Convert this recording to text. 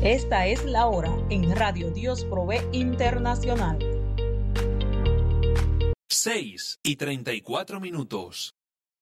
Esta es la hora en Radio Dios Provee Internacional. 6:34.